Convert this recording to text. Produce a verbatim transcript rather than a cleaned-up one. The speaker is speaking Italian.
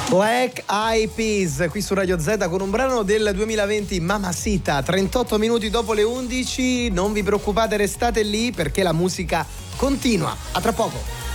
Black Eyed Peas qui su Radio Z con un brano del duemilaventi, Mamacita. Trentotto minuti dopo le undici. Non vi preoccupate, restate lì perché la musica continua. A tra poco.